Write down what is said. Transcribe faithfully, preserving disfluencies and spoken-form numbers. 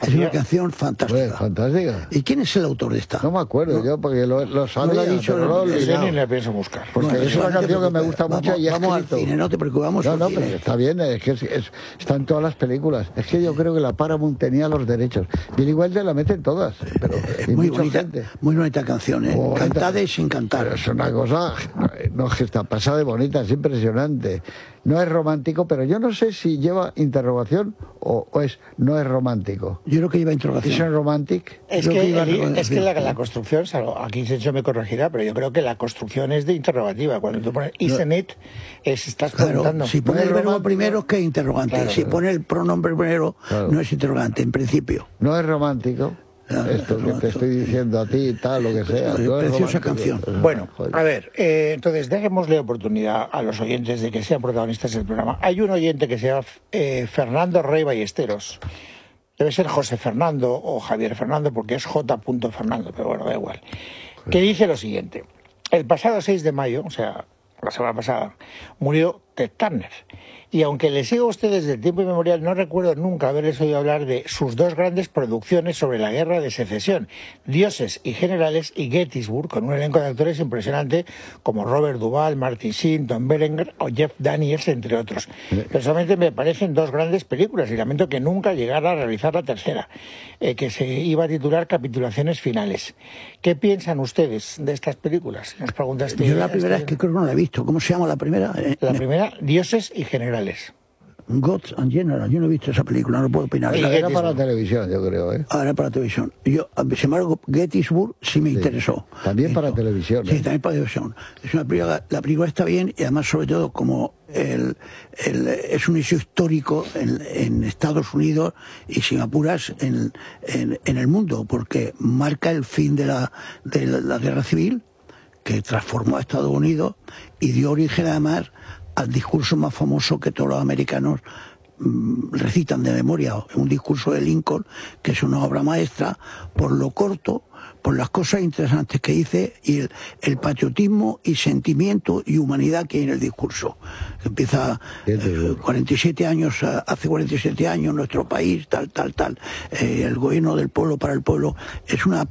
Es una canción fantástica. Bueno, fantástica. ¿Y quién es el autor de esta? No me acuerdo, no. yo porque lo, lo sabía, no lo he dicho, pero no lo he ese ni le pienso buscar. Porque bueno, es una canción que me gusta vamos, mucho y he vamos escrito. al cine, no te preocupes. No, no, cine. pero está bien, es que es, es, está en todas las películas. Es que yo creo que la Paramount tenía los derechos. Billy Wilder la mete en todas. Pero es muy bonita, gente. muy bonita canción, ¿eh? Oh, cantada y sin cantar. Pero es una cosa, no, que está pasada de bonita, es impresionante. No es romántico, pero yo no sé si lleva interrogación o, o es no es romántico. Yo creo que lleva interrogación. ¿Es romantic? Es que, que el, es que la, la construcción, aquí Sergio me corregirá, pero yo creo que la construcción es de interrogativa. Cuando tú pones isn't it, es, estás preguntando. Claro, si pone el verbo primero es que es interrogante. Claro, si claro. pone el pronombre primero claro. no es interrogante, en principio. No es romántico. Claro, esto que te estoy diciendo a ti, tal, lo que sea. No preciosa canción. Bueno, a ver, eh, entonces dejémosle oportunidad a los oyentes de que sean protagonistas del programa. Hay un oyente que se llama eh, Fernando Rey Ballesteros. Debe ser José Fernando o Javier Fernando porque es J. Fernando, pero bueno, da igual. Que dice lo siguiente. El pasado seis de mayo, o sea, la semana pasada, murió Ted Turner. Y aunque les sigo a ustedes desde tiempo inmemorial, no recuerdo nunca haberles oído hablar de sus dos grandes producciones sobre la guerra de secesión, Dioses y Generales y Gettysburg, con un elenco de actores impresionante como Robert Duvall, Martin Sheen, Tom Berenger o Jeff Daniels, entre otros. Personalmente me parecen dos grandes películas y lamento que nunca llegara a realizar la tercera, eh, que se iba a titular Capitulaciones Finales. ¿Qué piensan ustedes de estas películas? Nos preguntaste. Yo la primera es que creo que no la he visto. ¿Cómo se llama la primera? La primera, Dioses y Generales. Gods and Generals, yo no he visto esa película, no puedo opinar. Era, era para televisión, yo creo, ¿eh? Ah, era para televisión. Yo, sin embargo, Gettysburg sí me sí. interesó. También Esto. para televisión. ¿eh? Sí, también para televisión. Es una película, la película está bien y además, sobre todo, como el, el, es un hecho histórico en, en Estados Unidos y, sin apuras, en, en, en el mundo, porque marca el fin de la, de la, la guerra civil, que transformó a Estados Unidos y dio origen, además, al discurso más famoso que todos los americanos mmm, recitan de memoria, un discurso de Lincoln, que es una obra maestra, por lo corto, por las cosas interesantes que dice y el, el patriotismo y sentimiento y humanidad que hay en el discurso. Empieza eh, cuarenta y siete años, hace cuarenta y siete años nuestro país, tal, tal, tal, eh, el gobierno del pueblo para el pueblo, es una